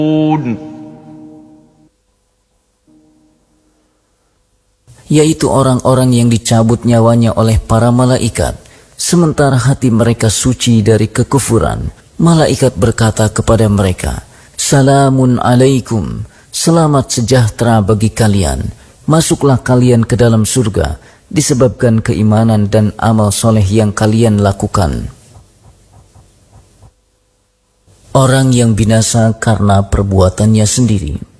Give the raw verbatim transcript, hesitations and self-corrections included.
yaitu orang-orang yang dicabut nyawanya oleh para malaikat, sementara hati mereka suci dari kekufuran. Malaikat berkata kepada mereka, "Salamun alaikum, selamat sejahtera bagi kalian. Masuklah kalian ke dalam surga disebabkan keimanan dan amal soleh yang kalian lakukan." Orang yang binasa karena perbuatannya sendiri